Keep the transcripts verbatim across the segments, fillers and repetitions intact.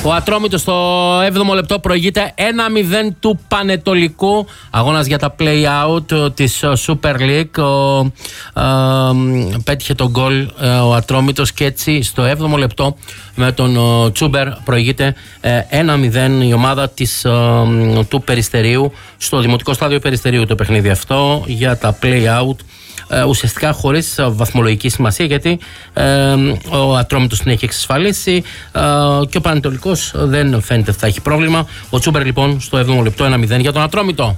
Ο Ατρόμητος στο έβδομο λεπτό προηγείται ένα μηδέν του Πανετολικού. Αγώνας για τα play-out της Super League. Ο, ε, πέτυχε τον γκολ ε, ο Ατρόμητος και έτσι στο έβδομο λεπτό με τον ο, Τσούμπερ προηγείται ε, ένα μηδέν η ομάδα της, ε, του Περιστερίου. Στο Δημοτικό Στάδιο Περιστερίου το παιχνίδι αυτό για τα play-out. Ε, ουσιαστικά χωρίς βαθμολογική σημασία, γιατί ε, ο Ατρόμητος την έχει εξασφαλίσει ε, και ο Πανετολικός δεν φαίνεται ότι θα έχει πρόβλημα. Ο Τσούμπερ λοιπόν στο έβδομο λεπτό ένα μηδέν για τον Ατρόμητο.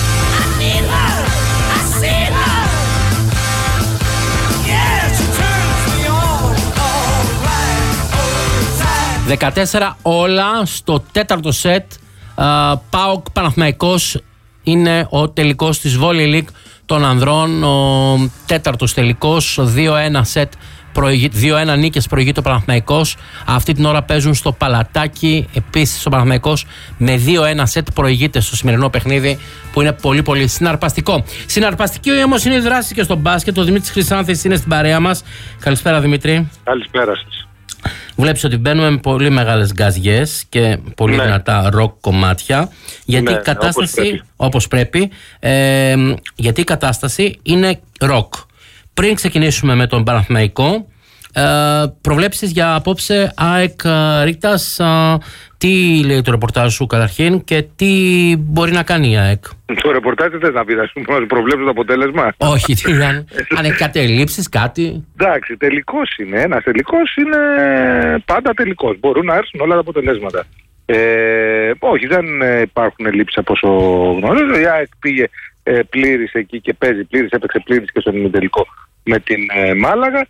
δεκατέσσερα όλα στο τέταρτο σετ. ε, ΠΑΟΚ Παναθηναϊκός είναι ο τελικός της Volley League των ανδρών, ο τέταρτος τελικός, δύο ένα σετ, δύο ένα νίκες προηγείται ο Παναθηναϊκός. Αυτή την ώρα παίζουν στο Παλατάκι. Επίσης ο Παναθηναϊκός με δύο ένα σετ προηγείται στο σημερινό παιχνίδι, που είναι πολύ πολύ συναρπαστικό. Συναρπαστική όμως είναι η δράση και στο μπάσκετ. Ο Δημήτρης Χρυσάνθης είναι στην παρέα μας. Καλησπέρα Δημήτρη. Καλησπέρα σας. Βλέπεις ότι μπαίνουμε με πολύ μεγάλες γκαζιές και πολύ ναι. δυνατά ροκ κομμάτια, γιατί ναι, η κατάσταση, όπως πρέπει, όπως πρέπει ε, γιατί η κατάσταση είναι ροκ. Πριν ξεκινήσουμε με τον Παναθηναϊκό, ε, προβλέψεις για απόψε ΑΕΚ Ρήτας, ε, τι λέει το ρεπορτάζ σου καταρχήν και τι μπορεί να κάνει η ΑΕΚ? Το ρεπορτάζ δεν θες να πεις, ας πούμε, προβλέψεις το αποτέλεσμα? Όχι, τι, αν, αν έχει κάτι ελλείψεις, κάτι. Εντάξει, τελικός είναι, ένας τελικός είναι πάντα τελικός, μπορούν να έρθουν όλα τα αποτελέσματα. Ε, όχι, δεν υπάρχουν ελλείψεις από όσο γνωρίζω. Η ΑΕΚ πήγε ε, πλήρης εκεί και παίζει πλήρης, έπαιξε πλήρης και στον ημιτελικό με την ε, Μάλαγα.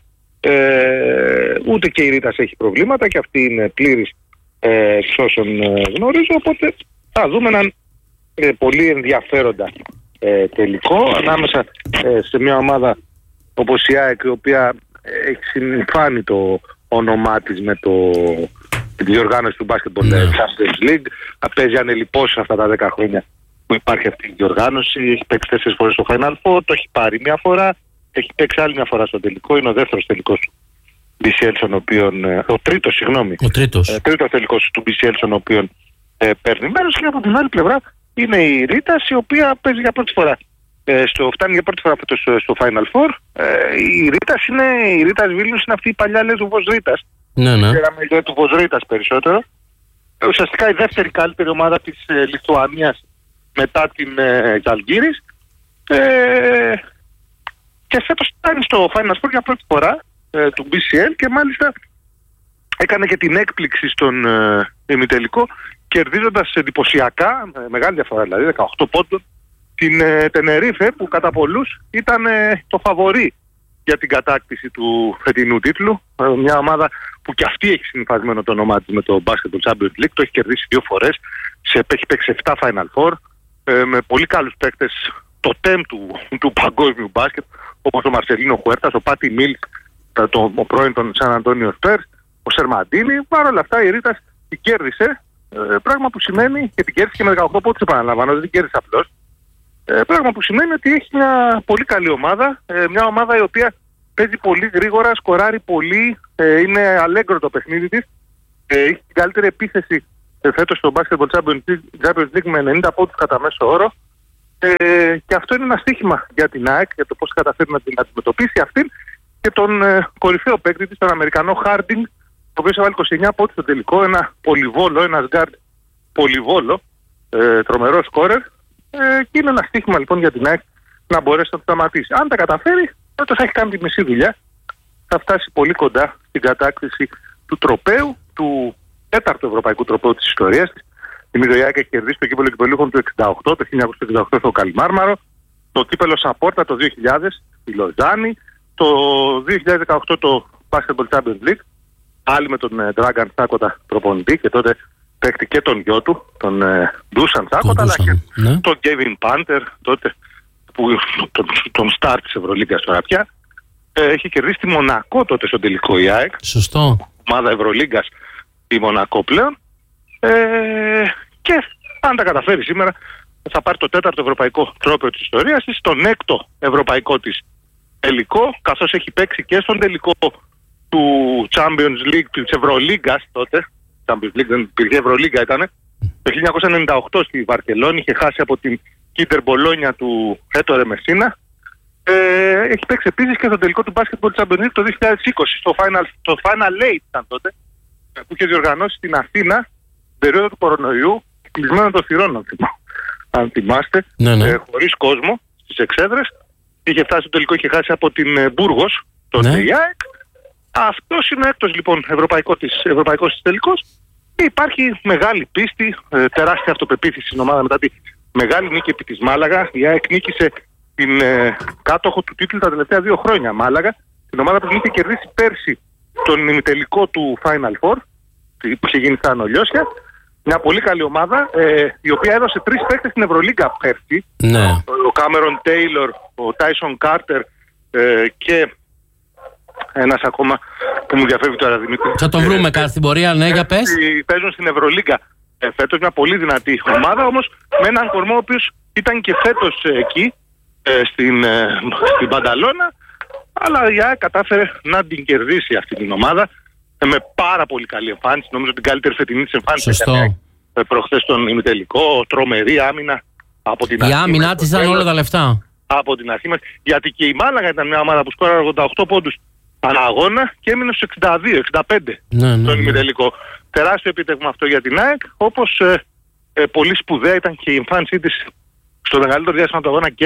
Ε, ούτε και η Ρήτας έχει προβλήματα και αυτή είναι πλήρης ε, εξ όσων ε, γνωρίζω, οπότε θα δούμε έναν ε, πολύ ενδιαφέροντα ε, τελικό ανάμεσα ε, σε μια ομάδα όπως η ΑΕΚ, η οποία έχει συμφάνει το όνομά της με το, τη διοργάνωση του Basketball ναι. Champions League. Θα παίζει ανελιπώς αυτά τα δέκα χρόνια που υπάρχει αυτή η διοργάνωση. Έχει παίξει τέσσερις φορές στο Final Four, το έχει πάρει μια φορά, έχει παίξει άλλη μια φορά στο τελικό. Είναι ο δεύτερος τελικός του μπι σι ελ, στον οποίον, ο τρίτος, συγγνώμη, ο τρίτος, ε, τρίτος τελικός του μπι σι ελ, στον οποίον ε, παίρνει μέρος. Και από την άλλη πλευρά είναι η Ρήτας, η οποία παίζει για πρώτη φορά. Ε, στο, φτάνει για πρώτη φορά στο, στο Final Four. Ε, η Ρήτας είναι, η Ρήτας Βίλνιους είναι αυτή η παλιά Λέσβος Ρήτας. Ναι, ναι. Ξέραμε του Βος Ρήτας περισσότερο. Ε, ουσιαστικά η δεύτερη καλύτερη ομάδα της ε, Λιθουανίας μετά την ε, Ζαλγκύρης. Ε, και φέτος φτάνει στο Final Four για πρώτη φορά ε, του μπι σι ελ και μάλιστα έκανε και την έκπληξη στον ε, ημιτελικό, κερδίζοντας εντυπωσιακά, με μεγάλη διαφορά δηλαδή, δεκαοκτώ πόντων, την ε, Τενερίφε, που κατά πολλούς ήταν ε, το φαβορί για την κατάκτηση του φετινού τίτλου. Ε, μια ομάδα που και αυτή έχει συμφασμένο το όνομά της με το Basketball Champions League, το έχει κερδίσει δύο φορές, σε, έχει παίξει επτά Final Four, ε, με πολύ καλούς παίκτες, το τεμ του, του παγκόσμιου μπάσκετ, όπως ο Μαρσελίνο Χουέρτας, ο Πάτι Μίλς, το, ο πρώην των Σαν Αντώνιο Σπέρς, ο Σερμαντίνη. Παρ' όλα αυτά η Ρήτας την κέρδισε, ε, πράγμα που σημαίνει, και την κέρδισε και με δεκαοκτώ πόντους, επαναλαμβάνω, δεν την κέρδισε απλώς. Ε, πράγμα που σημαίνει ότι έχει μια πολύ καλή ομάδα, ε, μια ομάδα η οποία παίζει πολύ γρήγορα, σκοράρει πολύ, ε, είναι αλέγκρο το παιχνίδι της, ε, έχει την καλύτερη επίθεση ε, φέτος στο Basketball Champions League με ενενήντα πόντους κατά μέσο όρο, ε, και αυτό είναι ένα στοίχημα για την ΑΕΚ, για το πώς καταφέρει να την αντιμετωπίσει αυτήν και τον ε, κορυφαίο παίκτη της, τον Αμερικανό Χάρντινγκ, ο οποίος έβαλε είκοσι εννέα πόντους στο τελικό, ένα πολυβόλο, ένας γκάρντ πολυβόλο, ε, τρομερό σκόρερ. Ε, και είναι ένα στοίχημα λοιπόν για την ΑΕΚ να μπορέσει να το σταματήσει. Αν τα καταφέρει, τότε θα έχει κάνει τη μισή δουλειά. Θα φτάσει πολύ κοντά στην κατάκτηση του τροπαίου, του τέταρτου ευρωπαϊκού τροπαίου της ιστορίας της. Η ΑΕΚ έχει κερδίσει το κύπελλο κυπελλούχων του εξήντα οκτώ, το χίλια εννιακόσια εξήντα οκτώ στο Καλιμάρμαρο, το κύπελλο Σαπόρτα το δύο χιλιάδες στη Λοζάνη, το δύο χιλιάδες δεκαοκτώ το Basketball Champions League, πάλι με τον Dragan Τσάκοτα προπονητή, και τότε παίκτη και τον γιο του, τον Ντούσαν Τσάκοτα, αλλά και ναι. τον Kevin Πάντερ, τότε που, τον, τον στάρ της Ευρωλίγκας τώρα πια. Ε, έχει κερδίσει τη Μονακό τότε στον τελικό η ΑΕΚ. Σωστό. Ομάδα Ευρωλίγκας η Μονακό πλέον. Ε, και αν τα καταφέρει σήμερα, θα πάρει το τέταρτο ευρωπαϊκό τρόπαιο της ιστορίας της, τον έκτο ευρωπαϊκό της τελικό, καθώς έχει παίξει και στον τελικό του Champions League, της Ευρωλίγκας τότε, Champions League, δεν υπήρχε, Ευρωλίγκα ήταν. Το χίλια εννιακόσια ενενήντα οκτώ στη Βαρκελόνη, είχε χάσει από την Κίντερ Μπολόνια του Έτορε Μεσίνα. Ε, έχει παίξει επίσης και στο τελικό του μπάσκετμπολ Champions League το δύο χιλιάδες είκοσι, στο Final, το Final Eight ήταν τότε, που είχε διοργανώσει στην Αθήνα την περίοδο του κορονοϊού, κλεισμένο των θυρών, αν θυμάστε, ναι, ναι. Ε, χωρίς κόσμο στις εξέδρες. Είχε φτάσει στο τελικό, είχε χάσει από την ε, Μπούργος, τότε ναι. η ΑΕΚ. Αυτός είναι ο έκτος λοιπόν ευρωπαϊκό της, ευρωπαϊκός της τελικός. Και υπάρχει μεγάλη πίστη, ε, τεράστια αυτοπεποίθηση στην ομάδα μετά τη μεγάλη νίκη επί της Μάλαγα. Η ΑΕΚ νίκησε την ε, κάτοχο του τίτλου τα τελευταία δύο χρόνια, Μάλαγα. Την ομάδα που είχε κερδίσει πέρσι τον ημιτελικό του Final Four, που είχε γίνει στα Ανολιώσια. Μια πολύ καλή ομάδα, ε, η οποία έδωσε τρεις παίκτες στην Ευρωλίγκα πέρσι. Ναι. Ο Κάμερον Τέιλορ, ο Τάισον Κάρτερ ε, και ένας ακόμα που μου διαφεύγει τώρα, Δημήτρη. Θα τον βρούμε ε, κάτι στην πορεία, ναι, για πες. Παίζουν στην Ευρωλίγκα ε, φέτος, μια πολύ δυνατή ομάδα, όμως με έναν κορμό ο οποίος ήταν και φέτος ε, εκεί, ε, στην, ε, στην Πανταλώνα, αλλά η ΑΕΚ κατάφερε να την κερδίσει αυτή την ομάδα ε, με πάρα πολύ καλή εμφάνιση. Νομίζω την καλύτερη φετινή της εμφάνιση. Σωστό. Ε, προχθές στον ημιτελικό, τρομερή άμυνα από την αρχή. Η άμυνα της ήταν όλα τα λεφτά. Από την αρχή μας, γιατί και η Μάλαγα ήταν μια ομάδα που σκόραρε ογδόντα οκτώ πόντους ανά αγώνα και έμεινε στους εξήντα δύο εξήντα πέντε ναι, ναι, στον ναι. ημιτελικό. Τεράστιο επίτευγμα αυτό για την ΑΕΚ, όπως ε, ε, πολύ σπουδαία ήταν και η εμφάνισή της στο μεγαλύτερο διάστημα του αγώνα και